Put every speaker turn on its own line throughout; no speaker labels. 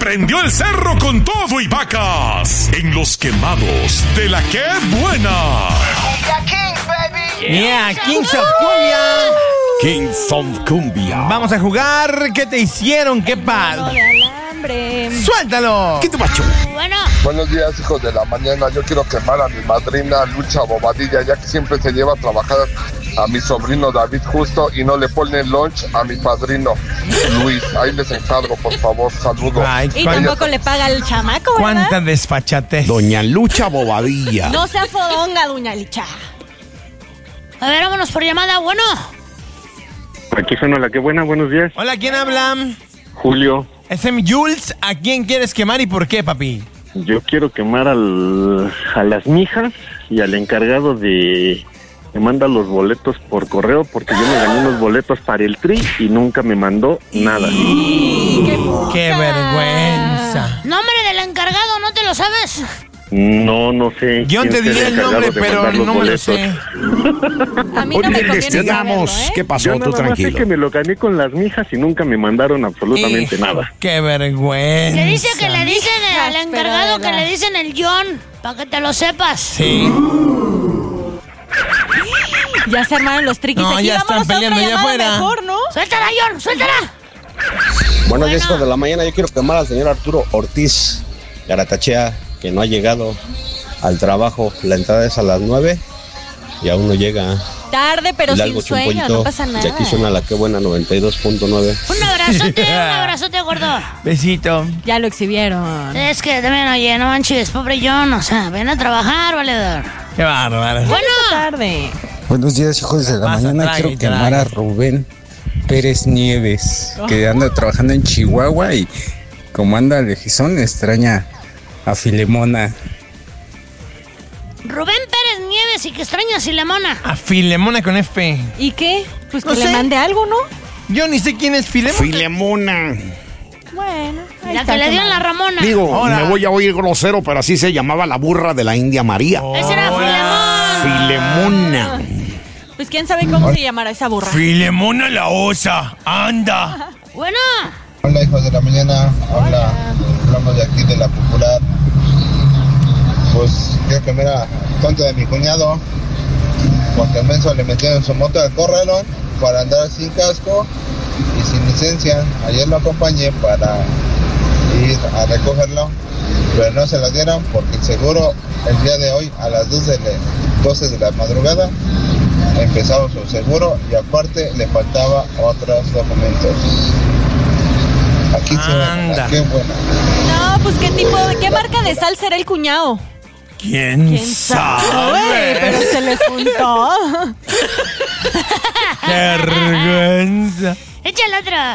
prendió el cerro con todo y vacas en Los Quemados de la ¡Qué Buena!
Yeah, Kings of Cumbia.
Kings of Cumbia.
Vamos a jugar. ¿Qué te hicieron? ¿Qué pasa? ¡Suéltalo!
¿Qué te macho?
Bueno.
Buenos días, hijos de la mañana. Yo quiero quemar a mi madrina Lucha Bobadilla, ya que siempre se lleva a trabajar a mi sobrino David Justo y no le pone lunch a mi padrino Luis. Ahí les encargo, por favor. Saludos.
Ay,
Y tampoco le paga al chamaco, ¿verdad?
¿Cuánta desfachatez?
Doña Lucha Bobadilla.
No sea fodonga, doña Licha.
A ver, vámonos por llamada, bueno.
Aquí suena la que buena, buenos días.
Hola, ¿quién habla?
Julio,
Es Jules. ¿A quién quieres quemar y por qué, papi?
yo quiero quemar a las mijas y al encargado de que manda los boletos por correo, porque yo me gané unos boletos para el Tri y nunca me mandó nada.
¡Qué vergüenza!
Nombre del encargado, ¿no te lo sabes?
No sé.
Yo
quién
te
sea
diré el nombre,
encargado de
pero
mandar los
no me lo
boletos.
sé.
A mí no me conviene
Investigamos.
saberlo, ¿eh?
¿Qué pasó?
Yo
Tú
nada más sé
tranquilo.
que me lo gané con las mijas y nunca me mandaron absolutamente nada.
¡Qué vergüenza!
Que dice que le dicen al
Hijas,
encargado
pero de
que le dicen el John, para que te lo sepas.
Sí.
Ya se armaron los triquis
No,
aquí.
ya están
Vámonos a otra
peleando allá
llamada
afuera.
mejor, ¿no?
¡Suéltala, John! ¡Suéltala!
Buenos días,
Bueno.
hijos de la mañana. Yo quiero quemar al señor Arturo Ortiz Garatachea, que no ha llegado al trabajo. La entrada es a las 9 y aún no llega.
Tarde, pero
Dile
sin
algo,
sueño,
Chumpollito.
no pasa nada.
Y aquí suena la que buena 92.9.
Un abrazote, gordo.
Besito.
Ya lo exhibieron.
Es que también, oye, no manches, pobre John, o sea, ven a trabajar, valedor.
¡Qué bárbaro!
Bueno,
Tarde.
Buenos días, hijos de la
Pasa,
mañana.
trague,
Quiero quemar
trague.
a Rubén Pérez Nieves, que anda trabajando en Chihuahua y como anda lejizón, extraña a Filemona.
Rubén Pérez Nieves y que extraña a Filemona.
A Filemona con F.
¿Y qué? Pues
No
que
sé.
le mande algo, ¿no?
Yo ni sé quién es Filemona.
Filemona.
Bueno, ahí
La
está
que le
el
dio en la
quemado.
Ramona.
Digo,
Ahora.
me voy a oír grosero, pero así se llamaba la burra de la India María.
Ese era Filemón.
Filemona.
Pues quién sabe cómo se llamará esa burra.
Filemona la osa. Anda.
Bueno,
Hola, hijos de la mañana. Hola. Hablamos de aquí de la Popular. Pues quiero quemar a tonto de mi cuñado, porque al menso le metieron su moto al corralón para andar sin casco y sin licencia. Ayer lo acompañé para ir a recogerlo, pero no se la dieron porque el seguro el día de hoy a las 12 de la madrugada empezaba su seguro y aparte le faltaba otros documentos. Aquí se
Anda.
ve, qué buena.
No, pues qué marca de sal será el cuñado.
¿Quién
¿Quién sabe? Pero se le juntó.
¡Qué vergüenza!
échale otra.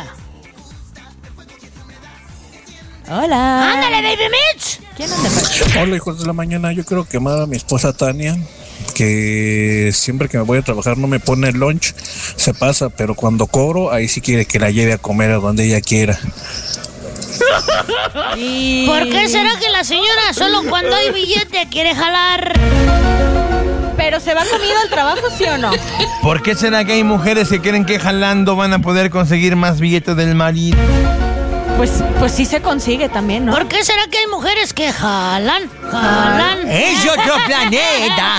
Hola.
Ándale, baby Mitch.
¿Quién anda por aquí?
Hola, hijos de la mañana. Yo quiero quemar a mi esposa Tania, que siempre que me voy a trabajar no me pone el lunch, se pasa, pero cuando cobro, ahí sí quiere que la lleve a comer a donde ella quiera.
Y-
¿Por qué será que la señora solo cuando hay billete quiere jalar?
¿Pero se va comido al trabajo, sí o no?
¿Por qué será que hay mujeres que creen que jalando van a poder conseguir más billetes del marido?
Pues sí se consigue también, ¿no?
¿Por qué será que hay mujeres que jalan? Jalan.
¡Es otro planeta!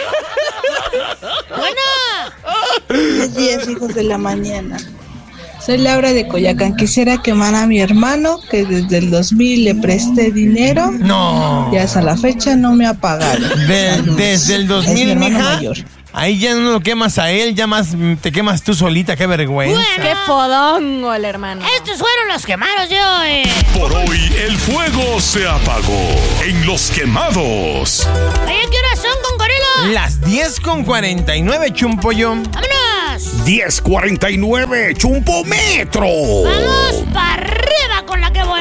Bueno,
Buenos días, hijos de la mañana. Soy Laura de Coyacán. Quisiera quemar a mi hermano, que desde el 2000 le presté dinero
No.
y hasta la fecha no me ha pagado.
Desde el
Es
2000,
mi hermano
mija.
mayor.
Ahí ya no lo quemas a él, ya más te quemas tú solita, qué vergüenza.
Bueno.
Qué fodongo el hermano.
estos fueron los quemados de hoy.
Por hoy el fuego se apagó en Los Quemados.
Oye, ¿qué horas son con Gorila?
Las 10:49, Chumpollo.
¡Vámonos!
10:49, Chumpo Metro.
¡Vamos para arriba con la que buena!